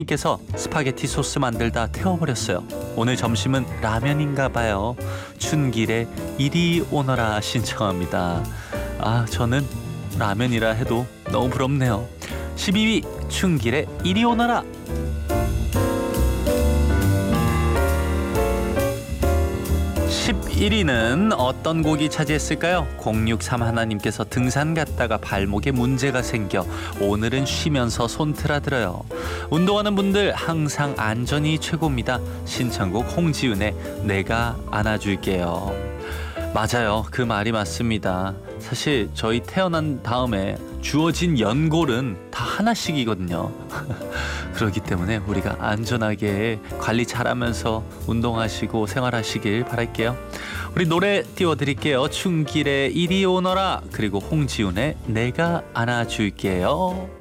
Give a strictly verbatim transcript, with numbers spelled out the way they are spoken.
께서 스파게티 소스 만들다 태워버렸어요. 오늘 점심은 라면인가 봐요. 춘길에 이리 오너라 신청합니다. 아, 저는 라면이라 해도 너무 부럽네요. 십이 위 춘길에 이리 오너라. 십일 위는 어떤 곡이 차지했을까요? 공육삼 하나님께서 등산 갔다가 발목에 문제가 생겨 오늘은 쉬면서 손틀어 들어요. 운동하는 분들 항상 안전이 최고입니다. 신청곡 홍지윤의 내가 안아줄게요. 맞아요. 그 말이 맞습니다. 사실 저희 태어난 다음에 주어진 연골은 다 하나씩이거든요. 그렇기 때문에 우리가 안전하게 관리 잘하면서 운동하시고 생활하시길 바랄게요. 우리 노래 띄워드릴게요. 춘길의 이리 오너라, 그리고 홍지윤의 내가 안아줄게요.